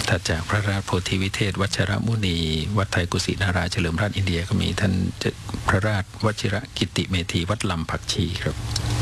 ถัดจากพระราชโพธิวิเทศวชรมุนีวัดไทยกุศินาราเฉลิมราชอินเดียก็มีท่านพระราชวชิระกิติเมธีวัดลำผักชีครับ